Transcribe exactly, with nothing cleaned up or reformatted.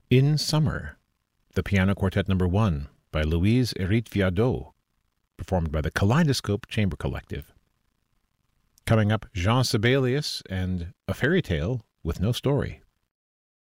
In Summer, the Piano Quartet Number One by Louise Hérite Viardot, performed by the Kaleidoscope Chamber Collective. Coming up, Jean Sibelius and A Fairy Tale with No Story.